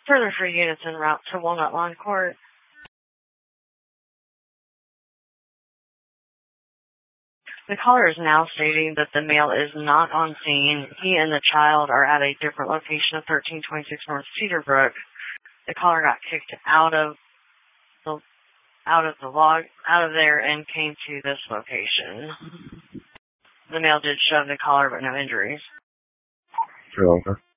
Further free units en route to Walnut Lawn Court. The caller is now stating that the male is not on scene. He and the child are at a different location of 1326 North Cedarbrook. The caller got kicked out of there and came to this location. The male did shove the caller, but no injuries. Sri Lanka.